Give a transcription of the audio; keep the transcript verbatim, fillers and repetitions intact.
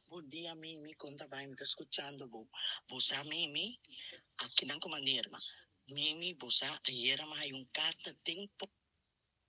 Bom dia, Mimi. Conta bem, me está escutando, bo. Você, Mimi, aqui na comandirma. Mimi, você, aí era mais um carta tempo